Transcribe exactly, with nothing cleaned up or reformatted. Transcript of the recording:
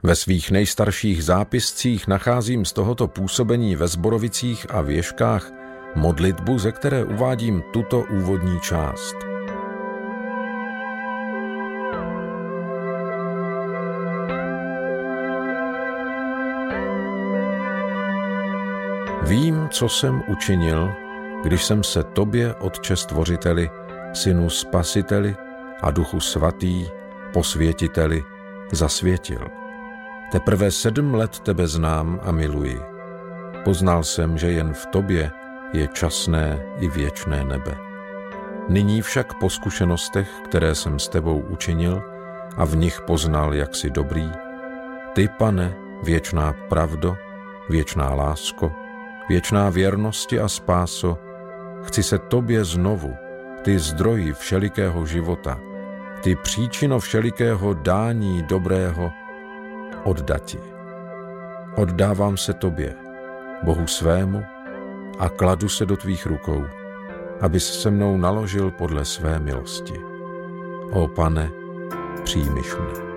Ve svých nejstarších zápiscích nacházím z tohoto působení ve Zborovicích a Věžkách modlitbu, ze které uvádím tuto úvodní část. Vím, co jsem učinil, když jsem se tobě, Otče Stvořiteli, Synu Spasiteli a Duchu Svatý, Posvětiteli, zasvětil. Teprve sedm let tebe znám a miluji. Poznal jsem, že jen v tobě je časné i věčné nebe. Nyní však po zkušenostech, které jsem s tebou učinil a v nich poznal, jak jsi dobrý, ty, Pane, věčná pravdo, věčná lásko, věčná věrnosti a spáso, chci se tobě znovu, ty zdroji všelikého života, ty příčino všelikého dání dobrého, oddati. Oddávám se tobě, Bohu svému, a kladu se do tvých rukou, abys se mnou naložil podle své milosti. O Pane, přijmiš mne.